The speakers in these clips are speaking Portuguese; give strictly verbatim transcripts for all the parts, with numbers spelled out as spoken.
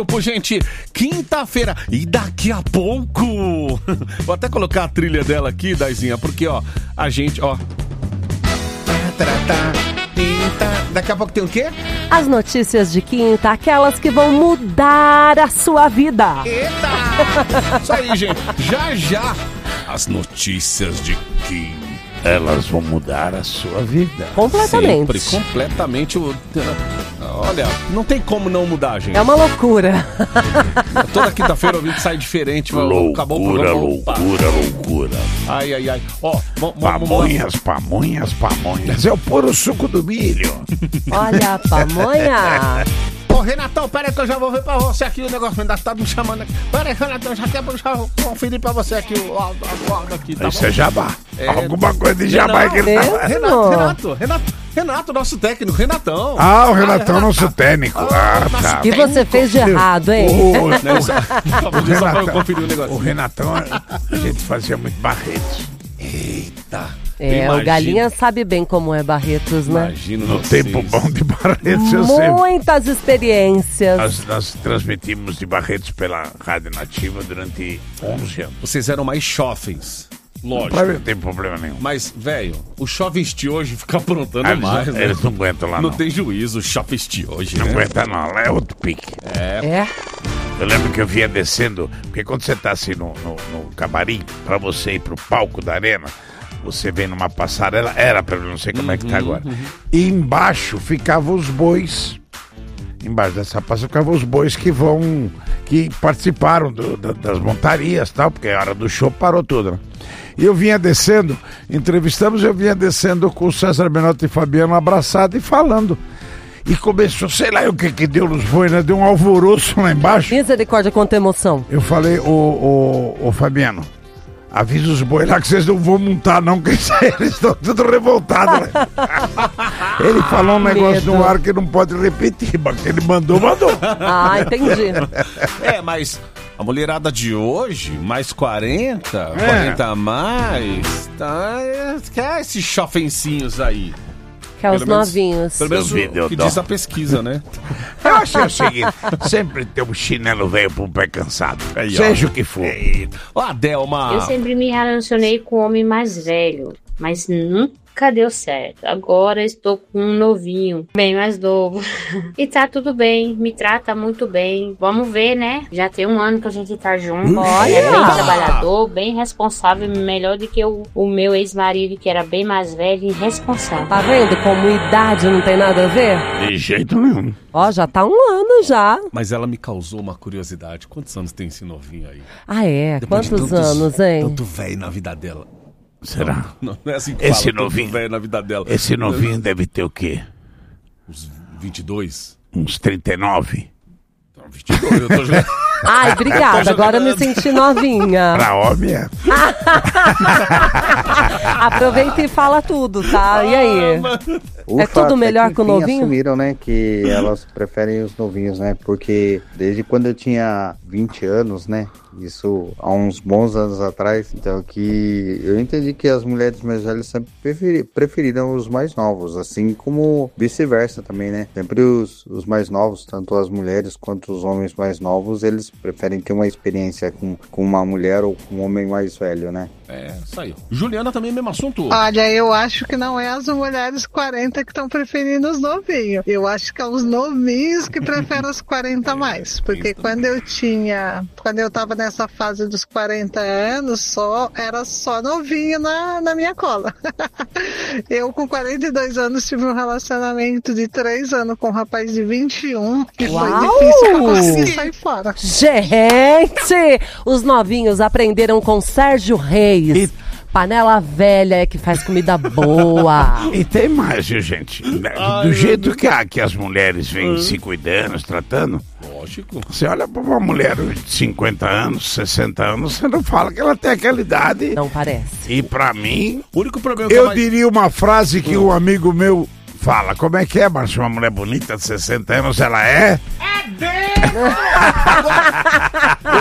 Gente, quinta-feira e daqui a pouco vou até colocar a trilha dela aqui, Daizinha, porque ó, a gente, ó, daqui a pouco tem o quê? As notícias de quinta, aquelas que vão mudar a sua vida. Eita! Isso aí, gente, já já as notícias de quinta. Elas vão mudar a sua vida. Completamente. Sempre, completamente. Olha, não tem como não mudar, gente. É uma loucura. Toda quinta-feira o vídeo sai diferente. Loucura, acabou o programa. loucura, loucura. Ai, ai, ai. Ó, vamos, pamonhas, pamonhas, pamonhas. É o puro suco do milho. Olha a pamonha. Ô, Renatão, pera aí que eu já vou ver pra você aqui o negócio. Ainda tá me chamando aqui. Pera aí, Renatão, já quero já conferir pra você aqui o áudio aqui, tá? Isso é jabá. É... Alguma coisa de jabá que ele tá... Renato, Renato, Renato, Renato, nosso técnico, Renatão. Ah, o Renatão, ah, nosso técnico. Ah, tá. O que você fez de errado, hein? O, o, só, o Renatão, só pra eu conferir o negócio. O Renatão, a gente fazia muito Barretos. Eita. É, imagino. O Galinha sabe bem como é Barretos, né? Imagino no tempo bom de Barretos. Eu Muitas sempre. experiências. Nós, nós transmitimos de Barretos pela Rádio Nativa durante onze anos. Vocês eram mais jovens. Lógico. Não tem problema nenhum. Mas, velho, o jovens de hoje fica aprontando ah, mais, eles, né? Eles não aguentam lá, não. Não tem juízo, o jovens de hoje, Não né? aguenta não, lá é outro pique. É. É. Eu lembro que eu vinha descendo, porque quando você tá assim no, no, no camarim, pra você ir pro palco da arena, você vem numa passarela, era pra não sei como uhum, é que tá agora. Uhum. E embaixo ficavam os bois. Embaixo dessa passarela ficavam os bois que vão, que participaram do, da, das montarias e tal, porque a hora do show parou tudo, né? E eu vinha descendo, entrevistamos, eu vinha descendo com o César Menotti e Fabiano abraçado e falando. E começou, sei lá o que que deu nos bois, né? Deu um alvoroço lá embaixo. Misericórdia, quanta emoção. Eu falei, ô, ô, ô Fabiano, avisa os bois lá que vocês não vão montar não, que eles estão tudo revoltados. Né? Ele falou um negócio no ar que não pode repetir, mas que ele mandou, mandou. Ah, entendi. É, mas a mulherada de hoje, mais quarenta, é. quarenta a mais, tá, quer esses chofencinhos aí. Que é os pelo novinhos. Menos, pelo menos o que diz a pesquisa, né? Eu achei o seguinte, sempre tem um chinelo velho para um pé cansado, aí, seja ó. o que for. Ó, a Delma. Eu sempre me relacionei com um homem mais velho, mas nunca deu certo. Agora estou com um novinho, bem mais novo. E tá tudo bem, me trata muito bem. Vamos ver, né? Já tem um ano que a gente tá junto. Olha! É bem trabalhador, bem responsável, melhor do que o, o meu ex-marido, que era bem mais velho e irresponsável. Tá vendo como idade não tem nada a ver? De jeito nenhum. Ó, já tá um ano já. Mas ela me causou uma curiosidade. Quantos anos tem esse novinho aí? Ah, é? Depois Quantos de tantos, anos, hein? Tanto velho na vida dela. Será? Não, não é assim que esse fala, novinho velho na vida dela. Esse novinho deve ter o quê? Uns vinte e dois? Uns trinta e nove? Então, vinte e dois, eu tô jogando. Ai, obrigada, agora eu me senti novinha. Pra homem é. Aproveita e fala tudo, tá? E aí? Ufa, é tudo melhor que, que o novinho? Assumiram, né, que elas preferem os novinhos, né? Porque desde quando eu tinha vinte anos, né? Isso há uns bons anos atrás, então que eu entendi que as mulheres mais velhas sempre preferi, preferiram os mais novos, assim como vice-versa também, né? Sempre os, os mais novos, tanto as mulheres quanto os homens mais novos, eles preferem ter uma experiência com, com uma mulher ou com um homem mais velho, né? É, isso aí. Juliana também, mesmo assunto. Olha, eu acho que não é as mulheres quarenta que estão preferindo os novinhos. Eu acho que é os novinhos que preferem os quarenta a mais. Porque quando eu tinha, quando eu tava nessa fase dos quarenta anos, só, era só novinho na, na minha cola. Eu com quarenta e dois anos tive um relacionamento de três anos com um rapaz de vinte e um e Uau! foi difícil pra conseguir sair fora. Gente, os novinhos aprenderam com Sérgio Reis. E... Panela velha é que faz comida boa. E tem mais, viu, gente? Do Ai, jeito que, a, que as mulheres vêm se cuidando, se tratando. Lógico. Você olha pra uma mulher de cinquenta anos, sessenta anos, você não fala que ela tem aquela idade. Não parece. E pra mim, o único problema eu que mais... diria uma frase que um amigo meu fala. Como é que é, Márcio? Uma mulher bonita de sessenta anos, ela é... É dele! Eu te falo,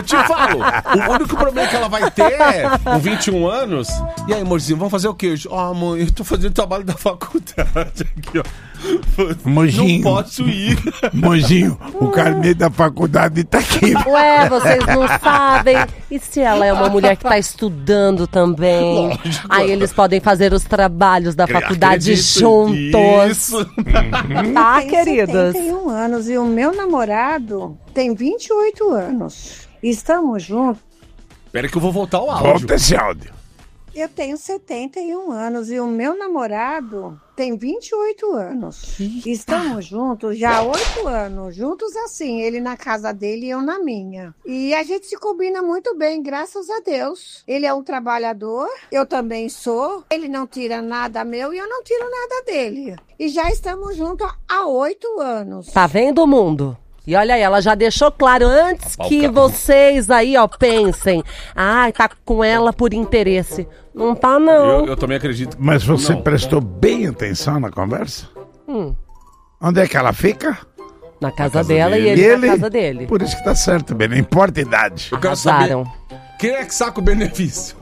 O único problema que ela vai ter é com vinte e um anos. E aí, amorzinho, vamos fazer o quê hoje? Ah, mãe, eu tô fazendo trabalho da faculdade aqui, ó. Mozinho. Não posso ir. Mozinho, o carnê da faculdade tá aqui. Ué, vocês não sabem. E se ela é uma mulher que tá estudando também? Lógico. Aí eles podem fazer os trabalhos da faculdade Acredito. juntos. Isso. Tá, Tenho queridos? setenta e um anos e o meu namorado tem vinte e oito anos. Estamos juntos. Pera que eu vou voltar o áudio. Volta esse áudio. Eu tenho setenta e um anos e o meu namorado tem vinte e oito anos. Estamos juntos já há oito anos. Juntos assim, ele na casa dele e eu na minha. E a gente se combina muito bem, graças a Deus. Ele é um trabalhador, eu também sou. Ele não tira nada meu e eu não tiro nada dele. E já estamos juntos há oito anos. Tá vendo o mundo? E olha aí, ela já deixou claro antes que vocês aí, ó, pensem. Ai, tá com ela por interesse. Não tá, não. Eu, eu também acredito. Mas você Não. prestou bem atenção na conversa? Hum. Onde é que ela fica? Na casa, casa dela dele. e ele, E ele? na casa dele. Por isso que tá certo, bem, não importa a idade. Eu quero Arrasaram. saber quem é que saca o benefício.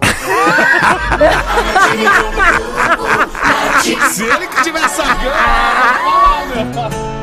Se ele que tiver sacando...